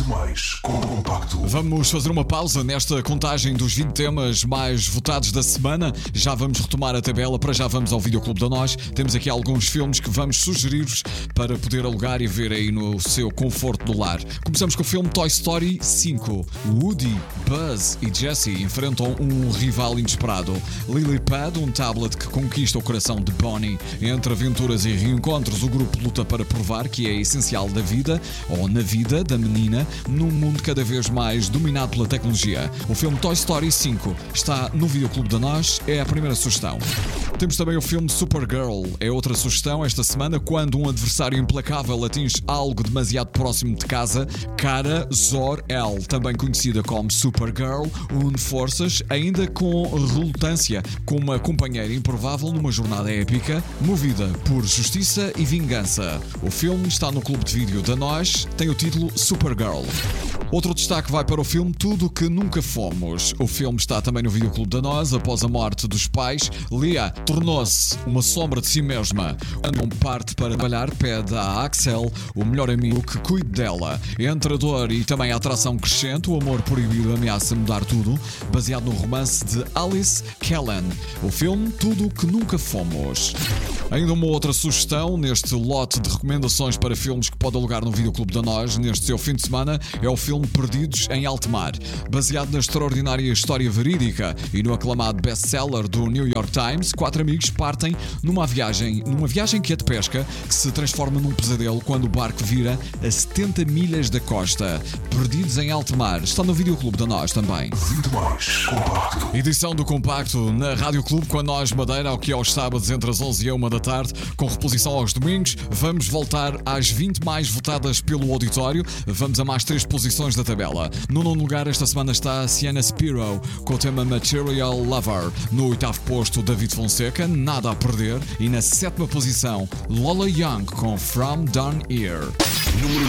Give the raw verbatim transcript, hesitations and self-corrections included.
mais com o Compacto. Vamos fazer uma pausa nesta contagem dos vinte temas mais votados da semana. Já vamos retomar a tabela, para já vamos ao Videoclube da Nós. Temos aqui alguns filmes que vamos sugerir-vos para poder alugar e ver aí no seu conforto do lar. Começamos com o filme Toy Story cinco. Woody, Buzz e Jessie enfrentam um rival inesperado. Lily Pad, um tablet que conquista o coração de Bonnie. Entre aventuras e reencontros, o grupo luta para provar que é essencial da vida, ou na vida da menina, num mundo cada vez mais dominado pela tecnologia. O filme Toy Story cinco está no Videoclube da Nós, é a primeira sugestão. Temos também o filme Supergirl, é outra sugestão esta semana. Quando um adversário implacável atinge algo demasiado próximo de casa, Kara Zor-El, também conhecida como Supergirl, une forças, ainda com relutância, com uma companheira improvável numa jornada épica, movida por justiça e vingança. O filme está no Clube de Vídeo da Nós, tem o título Supergirl. Outro destaque vai para o filme Tudo o que Nunca Fomos. O filme está também no Videoclube da Nós. Após a morte dos pais, Leah tornou-se uma sombra de si mesma. Quando parte para trabalhar, pede a Axel, o melhor amigo, que cuide dela. Entre a dor e também a atração crescente, o amor proibido ameaça mudar tudo, baseado no romance de Alice Callan. O filme Tudo o que Nunca Fomos. Ainda uma outra sugestão neste lote de recomendações para filmes que pode alugar no Videoclube da Nós neste seu fim de semana é o filme Perdidos em Alto Mar. Baseado na extraordinária história verídica e no aclamado best-seller do New York Times, quatro amigos partem numa viagem, numa viagem que é de pesca, que se transforma num pesadelo quando o barco vira a setenta milhas da costa. Perdidos em Alto Mar está no Videoclube da Nós também. vinte mais Compacto. Edição do Compacto na Rádio Clube com a Nós Madeira, ao que é aos sábados entre as onze e a uma da tarde, com reposição aos domingos. Vamos voltar às vinte mais votadas pelo auditório. Vamos a mais três posições da tabela. No nono lugar esta semana está Sienna Spiro com o tema Material Lover. No oitavo posto, David Fonseca, Nada a Perder. E na sétima posição, Lola Young com From Down Here. Número